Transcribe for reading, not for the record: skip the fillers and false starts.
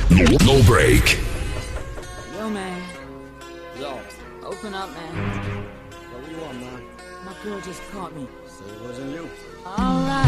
No break. Yo, man. Yo, Open up, man. what do you want, man? My girl just caught me. Say it wasn't you. Alright.